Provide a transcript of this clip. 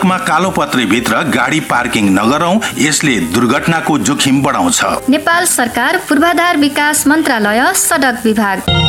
सडकमा कालोपत्रे भित्र गाडी पार्किङ नगरौं, यसले दुर्घटनाको जोखिम बढाउँछ। नेपाल सरकार, पूर्वाधार विकास मन्त्रालय, सडक विभाग।